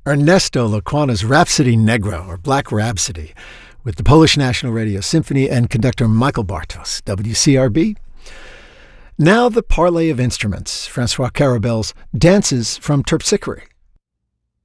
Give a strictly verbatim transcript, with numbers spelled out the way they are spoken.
Ernesto Lecuana's Rhapsody Negro, or Black Rhapsody, with the Polish National Radio Symphony and conductor Michael Bartos, W C R B. Now the Parley of Instruments, Francois Carabel's Dances from Terpsichore.